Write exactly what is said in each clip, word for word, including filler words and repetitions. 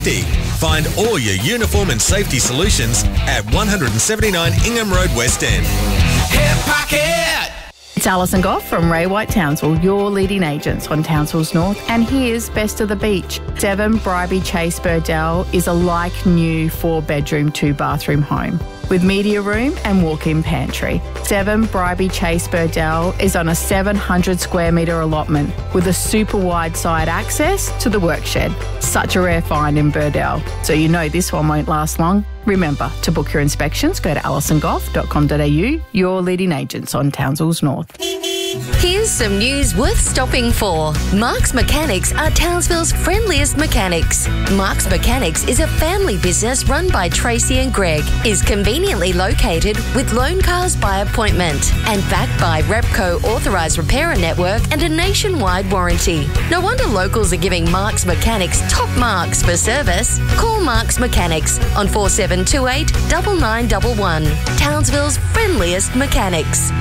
Find all your uniform and safety solutions at one seventy-nine Ingham Road, West End. Hip Pocket! It's Alison Goff from Ray White Townsville, your leading agents on Townsville's North, and here's Best of the Beach. seven Bribie Chase Burdell is a like-new four-bedroom, two-bathroom home with media room and walk-in pantry. seven Bribie Chase Burdell is on a seven hundred square metre allotment with a super wide side access to the workshed. Such a rare find in Burdell, so you know this one won't last long. Remember, to book your inspections, go to alison goff dot com dot a u, your leading agents on Townsville's North. Here's some news worth stopping for. Mark's Mechanics are Townsville's friendliest mechanics. Mark's Mechanics is a family business run by Tracy and Greg, is conveniently located with loan cars by appointment and backed by Repco authorised repairer network and a nationwide warranty. No wonder locals are giving Mark's Mechanics top marks for service. Call Mark's Mechanics on four seven two eight, nine nine one one. Townsville's friendliest mechanics.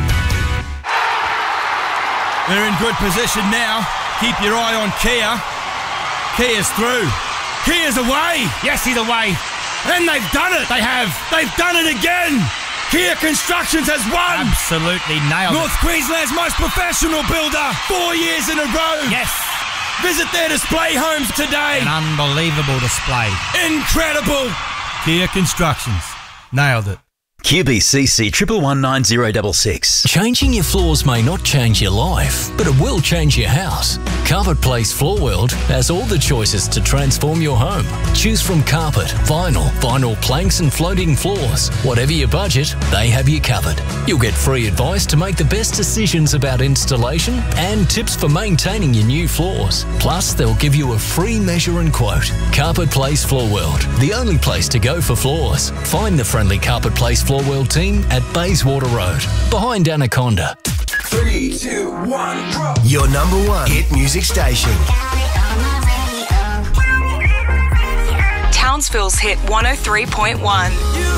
They're in good position now. Keep your eye on Kia. Kia's through. Kia's away. Yes, he's away. And they've done it. They have. They've done it again. Kia Constructions has won. Absolutely nailed North it. Queensland's most professional builder. Four years in a row. Yes. Visit their display homes today. An unbelievable display. Incredible. Kia Constructions. Nailed it. Q B C C one one nine zero six six. Changing your floors may not change your life, but it will change your house. Carpet Place Floor World has all the choices to transform your home. Choose from carpet, vinyl, vinyl planks and floating floors. Whatever your budget, they have you covered. You'll get free advice to make the best decisions about installation and tips for maintaining your new floors. Plus, they'll give you a free measure and quote. Carpet Place Floor World, the only place to go for floors. Find the friendly Carpet Place Floor World team at Bayswater Road, behind Anaconda. Three, two, one, go! Your number one hit music station. Townsville's hit one oh three point one.